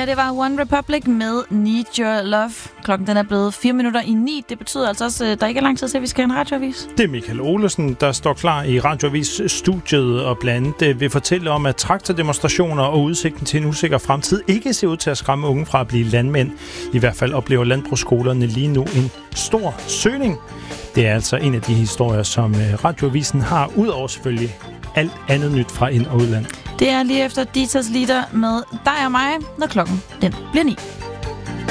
Ja, det var One Republic med Need Your Love. Klokken den er blevet 9:04. Det betyder altså også, at der ikke er lang tid til, at vi skal have en radioavis. Det er Michael Olesen, der står klar i radioavis-studiet og blandt andet vil fortælle om, at traktordemonstrationer og udsigten til en usikker fremtid ikke ser ud til at skræmme unge fra at blive landmænd. I hvert fald oplever landbrugsskolerne lige nu en stor søgning. Det er altså en af de historier, som radioavisen har, udover selvfølgelig alt andet nyt fra ind- og udland. Det er lige efter Ditas Lieder med dig og mig, når klokken den bliver 9.